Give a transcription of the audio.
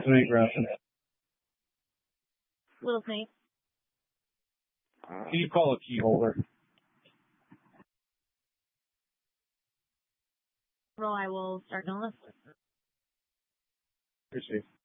snake wrapping. Little snake. Can you call a key holder? Well, I will start doing this. Appreciate it.